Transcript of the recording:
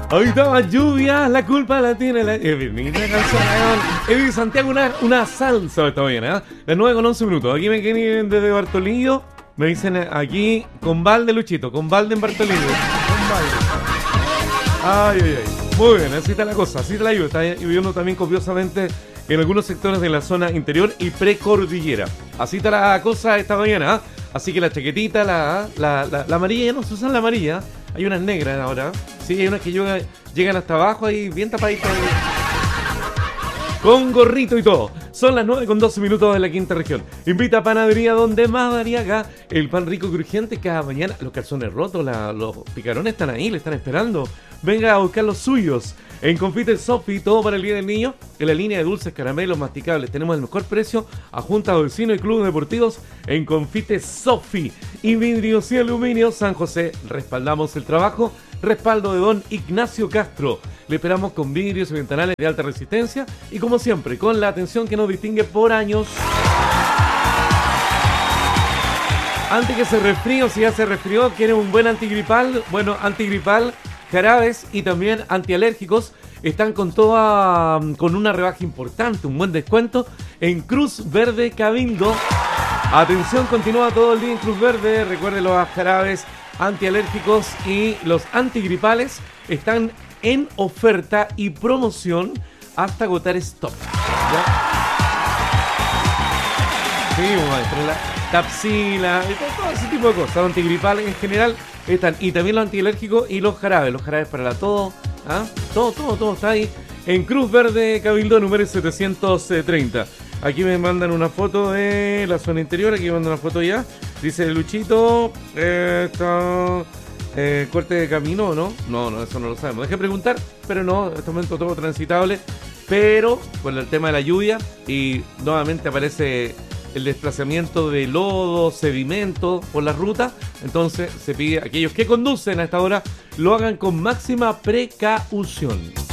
Ahí estaba lluvia, la culpa la tiene la... Eddie Santiago, una salsa esta mañana, ¿eh? Las 9:11. Aquí me quedan desde Bartolillo. Me dicen aquí, con balde Luchito, con balde en Bartolillo. Con balde. Ay, ay, ay. Muy bien, así está la cosa, así está la lluvia. Está lloviendo también copiosamente en algunos sectores de la zona interior y precordillera. Así está la cosa esta mañana, ¿eh? Así que la chaquetita, la amarilla, ya no se usan la amarilla. Hay unas negras ahora. Sí, hay unas que llegan hasta abajo ahí, bien tapaditas. Con gorrito y todo. Son las 9:12 de la quinta región. Invita a Panadería Donde Madariaga. El pan rico y crujiente cada mañana. Los calzones rotos, los picarones están ahí, le están esperando. Venga a buscar los suyos. En Confite Sofi, todo para el día del niño. En la línea de dulces, caramelos, masticables. Tenemos el mejor precio a Junta de Vecinos y Clubes Deportivos en Confite Sofi. Y vidrios y aluminio San José. Respaldamos el trabajo. Respaldo de don Ignacio Castro. Le esperamos con vidrios y ventanales de alta resistencia. Y como siempre, con la atención que nos distingue por años. Antes que se resfríe, o si ya se resfrió, quiere un buen antigripal. Bueno, antigripal, jarabes y también antialérgicos están con una rebaja importante, un buen descuento en Cruz Verde Cabildo. Atención, continúa todo el día en Cruz Verde. Recuerde, los jarabes antialérgicos y los antigripales están en oferta y promoción hasta agotar stock. ¿Ya? Sí, maestro, la Tapsila, todo ese tipo de cosas, los antigripales en general están, y también los antialérgicos y los jarabes para la tos, ¿ah? Todo está ahí en Cruz Verde Cabildo número 730. Aquí me mandan una foto de la zona interior, aquí me mandan una foto ya. Dice Luchito, corte de camino, ¿no? No, eso no lo sabemos. Deje preguntar, pero no, en este momento todo transitable. Pero con el tema de la lluvia y nuevamente aparece el desplazamiento de lodo, sedimento por la ruta. Entonces se pide a aquellos que conducen a esta hora lo hagan con máxima precaución.